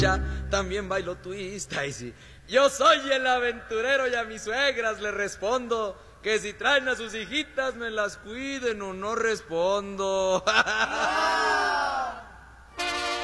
también bailo twist. Ay, sí. Yo soy el aventurero y a mis suegras le respondo que si traen a sus hijitas me las cuiden o no respondo.